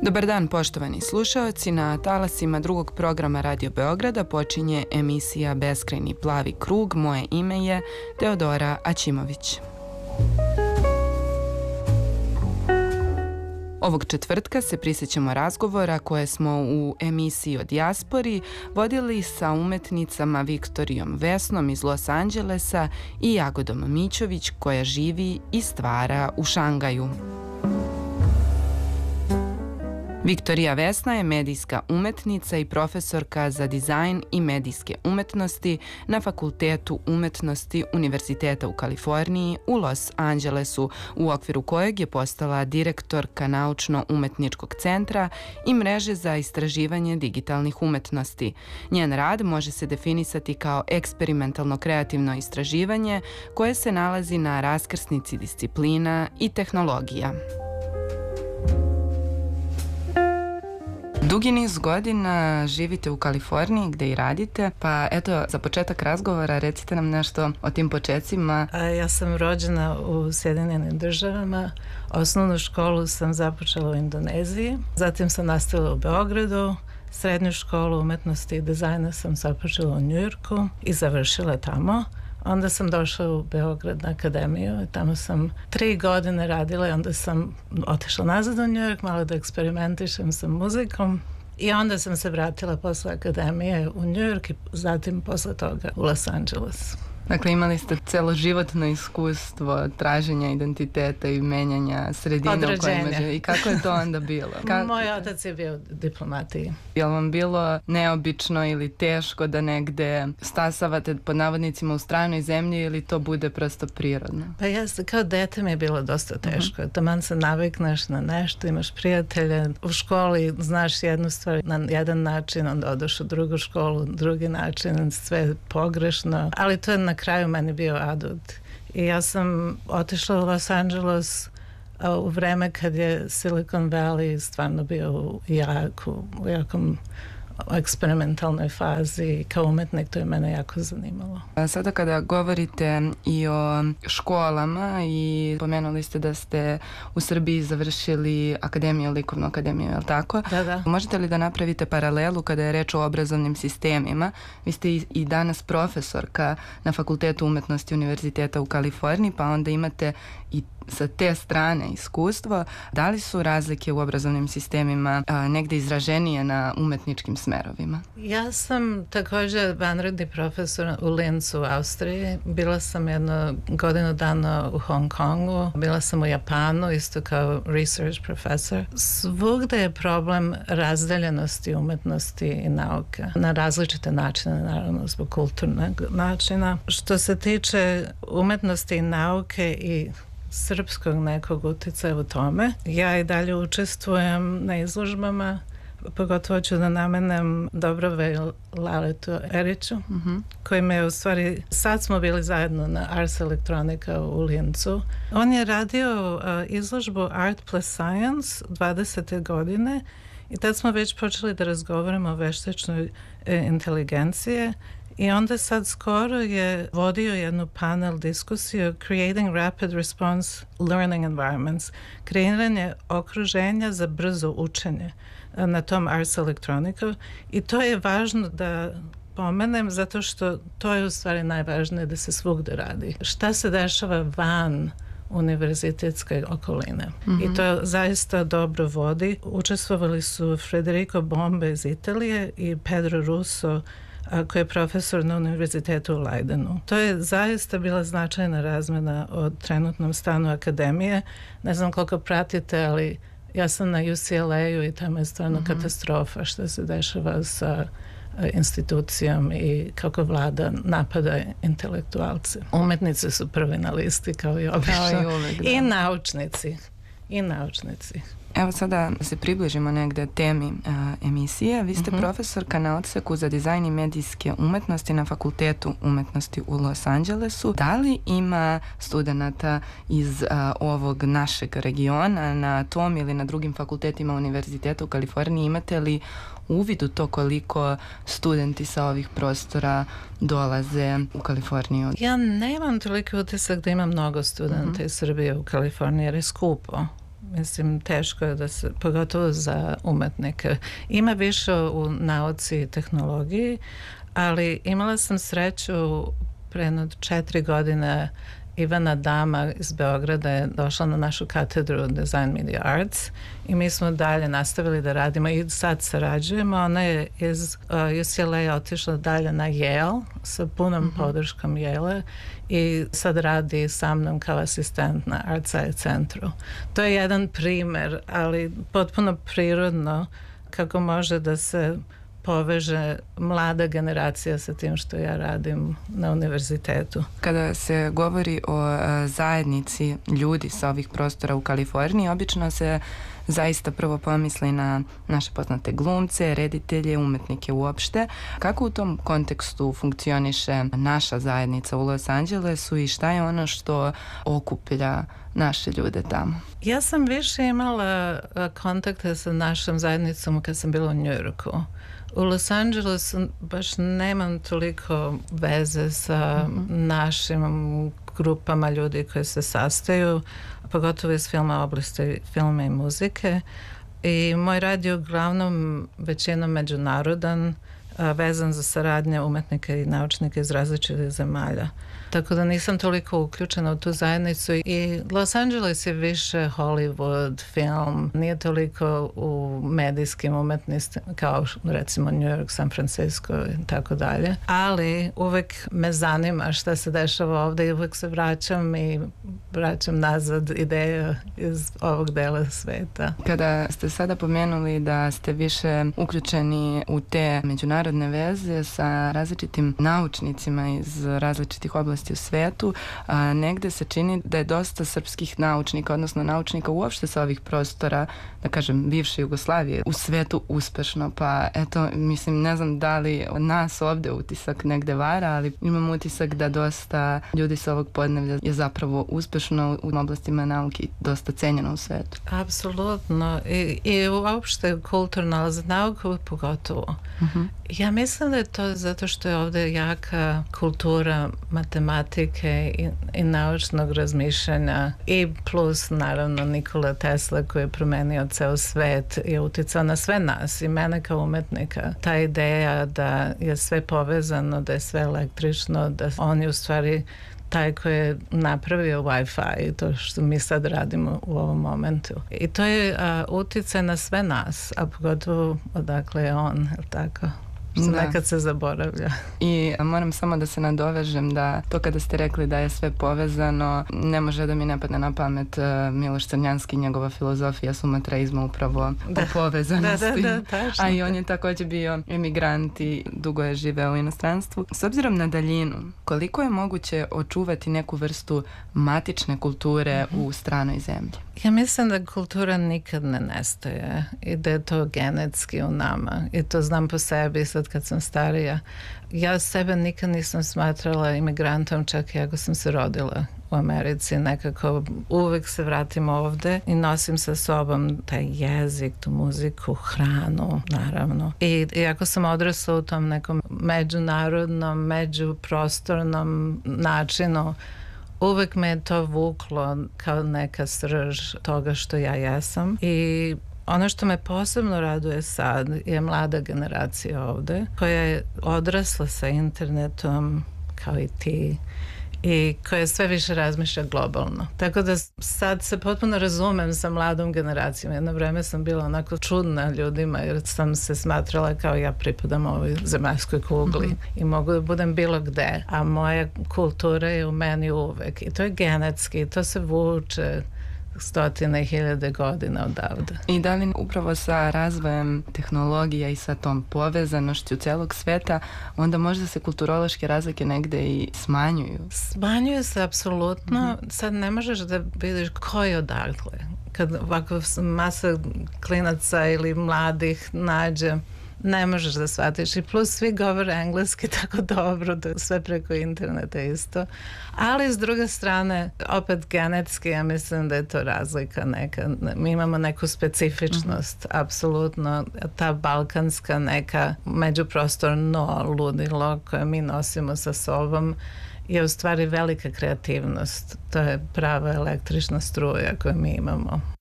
Dobar dan, poštovani slušaoci. Na talasima drugog programa Radio Beograda počinje emisija Beskrajni plavi krug. Moje ime je Teodora Aćimović. Ovog četvrtka se prisjećamo razgovora koje smo u emisiji o dijaspori vodili sa umetnicama Viktorijom Vesnom iz Los Angelesa i Jagodom Mićović koja živi i stvara u Šangaju. Viktorija Vesna je medijska umetnica i profesorka za dizajn i medijske umetnosti na Fakultetu umetnosti Univerziteta u Kaliforniji u Los Angelesu, u okviru kojeg je postala direktorka Naučno-umetničkog centra i mreže za istraživanje digitalnih umetnosti. Njen rad može se definisati kao eksperimentalno kreativno istraživanje koje se nalazi na raskrsnici disciplina i tehnologija. Dugi niz godina živite u Kaliforniji gde i radite, pa eto, za početak razgovora recite nam nešto o tim početcima. Ja sam rođena u Sjedinjenim Državama, osnovnu školu sam započela u Indoneziji, zatim sam nastavila u Beogradu, srednju školu umetnosti i dizajna sam započela u Njujorku i završila tamo. Onda sam došla u Beograd na akademiju i tamo sam 3 godine radila i onda sam otišla nazad u Njujork, malo da eksperimentišem sa muzikom i onda sam se vratila posle akademije u Njujork i zatim posle toga u Los Angeles. Dakle, imali ste celoživotno iskustvo traženja identiteta i menjanja sredine u kojima živite. I kako je to onda bilo? Moj otac je bio u diplomatiji. Je li vam bilo neobično ili teško da negde stasavate pod navodnicima u stranoj zemlji ili to bude prosto prirodno? Pa jeste, kao dete mi je bilo dosta teško. Taman se navikneš na nešto, imaš prijatelje, u školi znaš jednu stvar na jedan način, onda odeš u drugu školu, drugi način, sve pogrešno, ali to je na kraju meni bio adut. I ja sam otišla u Los Angeles u vreme kad je Silicon Valley stvarno bio u jakom eksperimentalnoj fazi. Kao umetnik to je mene jako zanimalo. Sada kada govorite i o školama i pomenuli ste da ste u Srbiji završili likovnu akademiju, je li tako? Da. Možete li da napravite paralelu kada je reč o obrazovnim sistemima? Vi ste i danas profesorka na Fakultetu umetnosti Univerziteta u Kaliforniji, pa onda imate i sa te strane iskustvo. Da li su razlike u obrazovnim sistemima negde izraženije na umetničkim smerovima? Ja sam također vanredni profesor u Lincu u Austriji. Bila sam jedno godinu dana u Hong Kongu. Bila sam u Japanu isto kao research profesor. Svugde je problem razdeljenosti umetnosti i nauke. Na različite načine, naravno zbog kulturnog načina. Što se tiče umetnosti i nauke i srpskog nekog utjecaja u tome. Ja i dalje učestvujem na izložbama, pogotovo ću da namenem Dobrove Laletu Eriću, koji me u stvari, sad smo bili zajedno na Ars Electronica u Lincu. On je radio izložbu Art plus Science 20. godine i tad smo već počeli da razgovaramo o veštačnoj inteligencije. I onda sad skoro je vodio jednu panel diskusiju Creating Rapid Response Learning Environments, kreiranje okruženja za brzo učenje na tom Ars Electronica. I to je važno da pomenem zato što to je u stvari najvažnije da se svugde radi. Šta se dešava van univerzitetske okoline. I to zaista dobro vodi. Učestvovali su Federico Bombe iz Italije i Pedro Russo koji je profesor na univerzitetu u Leidenu. To je zaista bila značajna razmena o trenutnom stanju akademije. Ne znam koliko pratite, ali ja sam na UCLA-u i tamo je stvarno katastrofa što se dešava sa institucijom i kako vlada napada intelektualce. Umetnici su prvi na listi kao i obično. I naučnici. Evo sada se približimo negde temi emisije. Vi ste profesorka na odseku za dizajn i medijske umetnosti na Fakultetu umetnosti u Los Angelesu. Da li ima studenata iz ovog našeg regiona na tom ili na drugim fakultetima Univerziteta u Kaliforniji? Imate li uvid u to koliko studenti sa ovih prostora dolaze u Kaliforniju? Ja nemam toliki utisak da ima mnogo studenta iz Srbije u Kaliforniji jer je skupo. mislim, teško je da se, pogotovo za umetnike. Ima više u nauci i tehnologiji, ali imala sam sreću pre 4 godine. Ivana Dama iz Beograda je došla na našu katedru Design Media Arts i mi smo dalje nastavili da radimo i sad sarađujemo. Ona je iz UCLA otišla dalje na Yale sa punom podrškom Yale i sad radi sa mnom kao asistent na Art Science centru. To je jedan primer, ali potpuno prirodno kako može da se poveže mlada generacija sa tim što ja radim na univerzitetu. Kada se govori o zajednici ljudi sa ovih prostora u Kaliforniji, obično se zaista prvo pomisli na naše poznate glumce, reditelje, umetnike uopšte. Kako u tom kontekstu funkcioniše naša zajednica u Los Angelesu i šta je ono što okuplja naše ljude tamo? Ja sam više imala kontakte sa našom zajednicom kad sam bila u Njujorku. U Los Angelesu baš nemam toliko veze sa našim grupama ljudi koji se sastaju, pogotovo iz filma, oblasti filma i muzike. I moj rad je uglavnom većinom međunarodan, vezan za saradnje umetnika i naučnika iz različitih zemalja. Tako da nisam toliko uključena u tu zajednicu i Los Angeles je više Hollywood, film, nije toliko u medijskim umetnostima kao recimo New York, San Francisco i tako dalje. Ali uvek me zanima šta se dešava ovde i uvek se vraćam nazad ideje iz ovog dela sveta. Kada ste sada pomenuli da ste više uključeni u te međunarodne veze sa različitim naučnicima iz različitih oblasti u svetu, negde se čini da je dosta srpskih naučnika, odnosno naučnika uopšte sa ovih prostora, da kažem, bivše Jugoslavije, u svetu uspešno. Pa eto, mislim, ne znam da li nas ovde utisak negde vara, ali imam utisak da dosta ljudi sa ovog podneblja je zapravo uspešno u oblastima nauke i dosta cenjeno u svetu. Apsolutno. I uopšte kulturno, ali za nauku pogotovo. Ja mislim da je to zato što je ovde jaka kultura matematike i naučnog razmišljanja i plus naravno Nikola Tesla koji je promenio ceo svet i uticao na sve nas i mene kao umetnika. Ta ideja da je sve povezano, da je sve električno, da on je u stvari taj koji je napravio Wi-Fi, to što mi sad radimo u ovom momentu. I to je uticaj na sve nas, a pogotovo odakle je on, je li tako? Što nekad se zaboravlja. I moram samo da se nadovežem da to kada ste rekli da je sve povezano, ne može da mi ne padne na pamet Miloš Crnjanski, njegova filozofija sumatraizma upravo o povezanosti. Tačno. A i on je također bio emigrant i dugo je živeo u inostranstvu. S obzirom na daljinu, koliko je moguće očuvati neku vrstu matične kulture u stranoj zemlji? Ja mislim da kultura nikad ne nestaje i da je to genetski u nama i to znam po sebi sad kad sam starija. Ja sebe nikad nisam smatrala imigrantom čak i ako sam se rodila u Americi. Nekako uvek se vratim ovde i nosim sa sobom taj jezik, tu muziku, hranu, naravno. I ako sam odrasla u tom nekom međunarodnom, međuprostornom načinu, uvek me je to vuklo kao neka srž toga što ja jesam i ono što me posebno raduje sad je mlada generacija ovde koja je odrasla sa internetom kao i ti i koja sve više razmišlja globalno. Tako da sad se potpuno razumem sa mladom generacijom. Jedno vreme sam bila onako čudna ljudima jer sam se smatrala kao ja pripadam ovoj zemaljskoj kugli i mogu da budem bilo gde, a moja kultura je u meni uvek i to je genetski, to se vuče stotine i hiljade godina odavde. I da li upravo sa razvojem tehnologija i sa tom povezanošću celog sveta, onda možda se kulturološke razlike negde i smanjuju? Smanjuju se apsolutno. Sad ne možeš da vidiš ko je odakle. Kad ovako masa klinaca ili mladih nađe, ne možeš da shvatiš i plus svi govore engleski tako dobro da sve preko interneta isto, ali s druge strane opet genetski ja mislim da je to razlika neka, mi imamo neku specifičnost apsolutno, ta balkanska neka međuprostorno ludilo koje mi nosimo sa sobom je u stvari velika kreativnost, to je prava električna struja koju mi imamo.